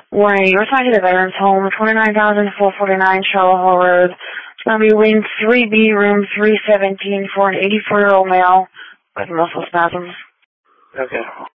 Warning, you're assigned to the Veterans Home, 29,449 Charlotte Hall Road. It's going to be wing 3B, room 317 for an 84-year-old male with muscle spasms. Okay.